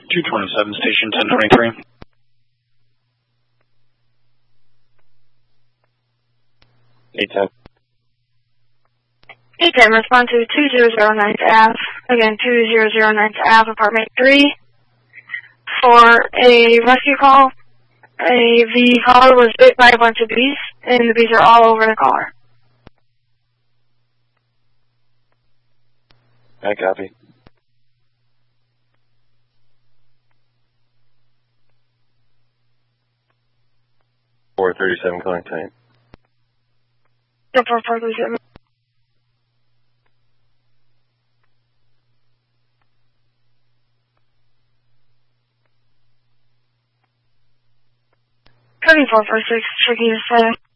227, station 1023. 810. 810, respond to 2009th Ave. Again, 2009th Ave, apartment 3. For a rescue call, the caller was bit by a bunch of bees, and the bees are all over the caller. I copy. 437 calling time. 437. Coding 446, checking your phone.